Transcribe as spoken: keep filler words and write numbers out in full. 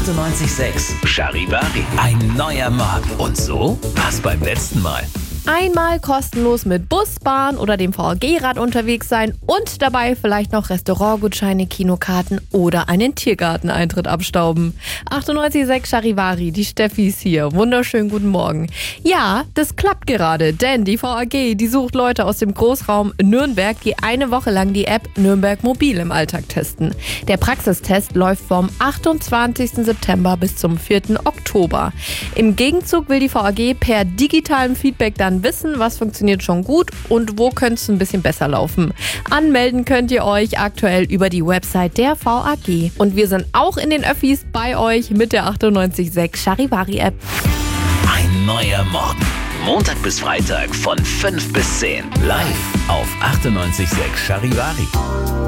achtundneunzig Komma sechs Charivari. Ein neuer Morgen. Und so war's beim letzten Mal. Einmal kostenlos mit Bus, Bahn oder dem V A G-Rad unterwegs sein und dabei vielleicht noch Restaurantgutscheine, Kinokarten oder einen Tiergarteneintritt abstauben. achtundneunzig Komma sechs Charivari, die Steffi ist hier. Wunderschönen guten Morgen. Ja, das klappt gerade, denn die V A G, die sucht Leute aus dem Großraum Nürnberg, die eine Woche lang die App Nürnberg Mobil im Alltag testen. Der Praxistest läuft vom achtundzwanzigsten September bis zum vierten Oktober. Im Gegenzug will die V A G per digitalem Feedback dann wissen, was funktioniert schon gut und wo könnte es ein bisschen besser laufen. Anmelden könnt ihr euch aktuell über die Website der V A G. Und wir sind auch in den Öffis bei euch mit der achtundneunzig Komma sechs Charivari-App. Ein neuer Morgen. Montag bis Freitag von fünf bis zehn. Live auf achtundneunzig Komma sechs Charivari.